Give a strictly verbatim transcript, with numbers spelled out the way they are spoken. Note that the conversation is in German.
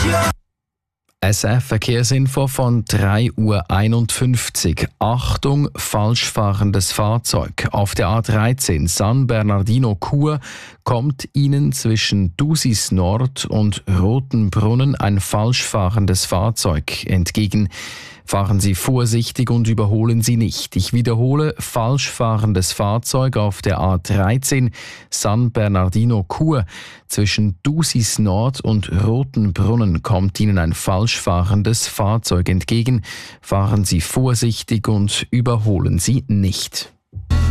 S F Verkehrsinfo von drei Uhr einundfünfzig. Achtung, falsch fahrendes Fahrzeug. Auf der A dreizehn San Bernardino-Chur kommt Ihnen zwischen Dusis Nord und Rotenbrunnen ein falsch fahrendes Fahrzeug entgegen. Fahren Sie vorsichtig und überholen Sie nicht. Ich wiederhole, falsch fahrendes Fahrzeug auf der A dreizehn San Bernardino-Chur. Zwischen Dusis Nord und Rotenbrunnen kommt Ihnen ein falsch fahrendes Fahrzeug entgegen. Fahren Sie vorsichtig und überholen Sie nicht.